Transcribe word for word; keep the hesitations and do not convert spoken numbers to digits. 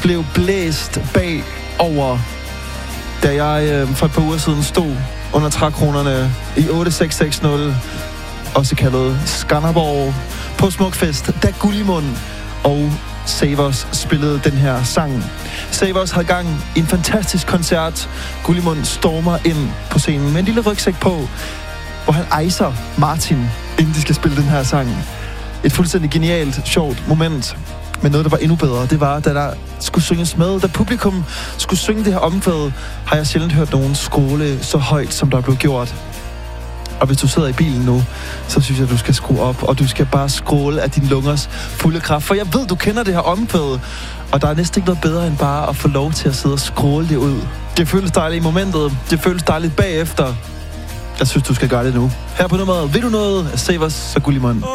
blev blæst bag over, da jeg øh, for et par uger siden stod under trækronerne i otte seks seks nul, også kaldet Skanderborg, på Smukfest, da Gullimund og Savers spillede den her sang. Savers havde gang i en fantastisk koncert. Gullimund stormer ind på scenen med en lille rygsæk på, hvor han ejser Martin, inden de skal spille den her sang. Et fuldstændig genialt, sjovt moment. Men noget, der var endnu bedre, det var, da der skulle synges med. Da publikum skulle synge det her omkvæd, har jeg sjældent hørt nogen skråle så højt, som der blev gjort. Og hvis du sidder i bilen nu, så synes jeg, at du skal skrue op, og du skal bare skråle af din lungers fulde kraft. For jeg ved, du kender det her omkvæd, og der er næsten ikke noget bedre end bare at få lov til at sidde og skråle det ud. Det føles dejligt i momentet, det føles dejligt bagefter. Jeg synes, du skal gøre det nu. Her på nummeret, Vil du noget? Savers og Gullimund.